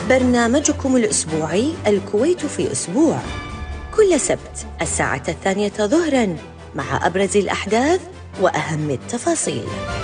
برنامجكم الأسبوعي الكويت في أسبوع، كل سبت الساعة 2 ظهراً، مع أبرز الأحداث وأهم التفاصيل.